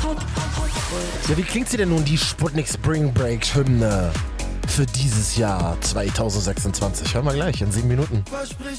Ja, wie klingt sie denn nun, die Sputnik Spring Break Hymne für dieses Jahr 2026? Hören wir gleich in 7 Minuten.